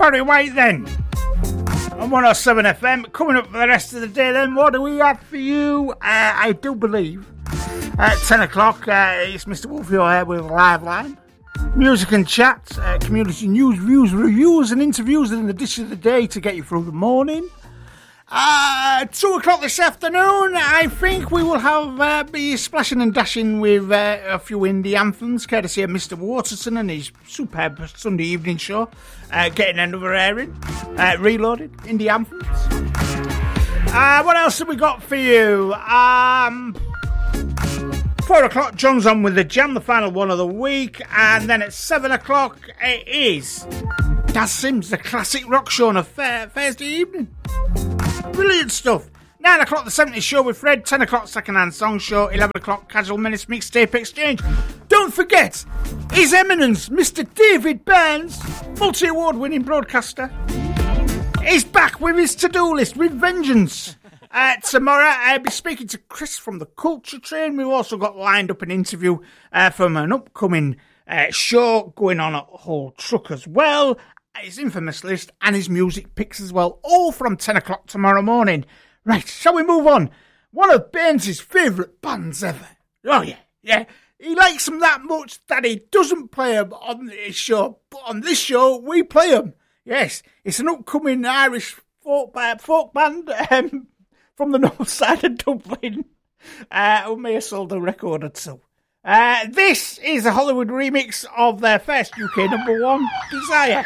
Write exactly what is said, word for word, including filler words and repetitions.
Barry White then. On one oh seven F M. Coming up for the rest of the day then, what do we have for you? Uh, I do believe at ten o'clock uh, it's Mister Wolfie O'Hare with Live Line. Music and chat, uh, community news, views, reviews and interviews and the dish of the day to get you through the morning. Uh, two o'clock this afternoon, I think we will have uh, be splashing and dashing with uh, a few indie anthems, courtesy of Mister Waterson and his superb Sunday evening show, uh, getting another airing, uh, reloaded, indie anthems. Uh, what else have we got for you? Um, four o'clock, John's on with the jam, the final one of the week, and then at seven o'clock it is Daz Sims, the classic rock show on a fair, Thursday evening. Brilliant stuff. nine o'clock, the seventies show with Fred. ten o'clock, second-hand song show. eleven o'clock, Casual Minutes Mixtape Exchange. Don't forget, His Eminence, Mister David Burns, multi-award winning broadcaster, is back with his to-do list with vengeance. Uh, tomorrow, I'll be speaking to Chris from the Culture Train. We've also got lined up an interview uh, from an upcoming uh, show going on at Hull Truck as well. His infamous list and his music picks as well, all from ten o'clock tomorrow morning. Right, shall we move on? One of Burns' favourite bands ever. Oh yeah, yeah. He likes them that much that he doesn't play them on his show, but on this show we play them. Yes, it's an upcoming Irish folk, uh, folk band um, from the north side of Dublin. Uh, who may have sold a record or two. Uh, this is a Hollywood remix of their first U K number one, Desire.